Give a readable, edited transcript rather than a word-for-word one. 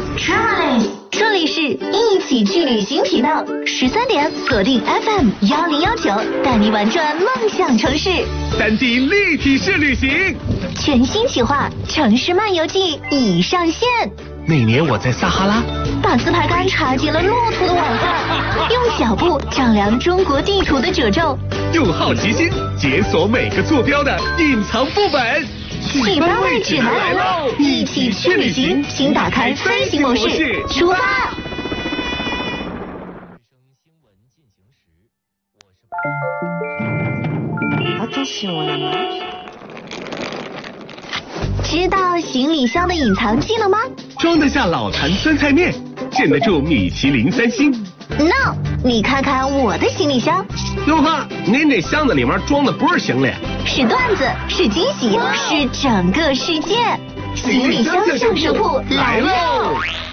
Traveling， 这里是一起去旅行频道，13点锁定 FM1019，带你玩转梦想城市 ，3D 立体式旅行， 全新企划城市漫游记已上线。 那年我在撒哈拉， 把自拍杆插进了骆驼的晚饭，用脚步丈量中国地图的褶皱， 用好奇心解锁每个坐标的隐藏副本。 启发位指南来喽！一起去旅行，请打开飞行模式，出发。知道行李箱的隐藏技能吗？ 装得下老坛酸菜面，镇得住米其林3星。 No， 你看看我的行李箱。 哟呵，您这箱子里面装的不是行李， 是段子，是惊喜，是整个世界。行李箱相声铺来喽！